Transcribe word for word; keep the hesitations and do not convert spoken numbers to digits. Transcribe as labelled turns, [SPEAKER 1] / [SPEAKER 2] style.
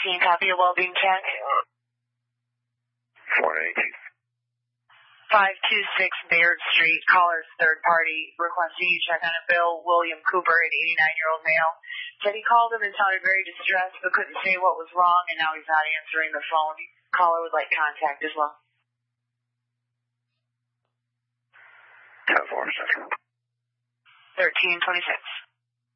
[SPEAKER 1] eighteen, copy of Wellbeing Tech.
[SPEAKER 2] four eighteen.
[SPEAKER 1] five two six Baird Street, caller's third party, requesting you check on a Bill William Cooper, an eighty-nine-year-old male. Said he called him and sounded very distressed, but couldn't say what was wrong, and now he's not answering the phone. Caller would like contact as well.
[SPEAKER 2] ten four, Central.
[SPEAKER 1] thirteen twenty-six.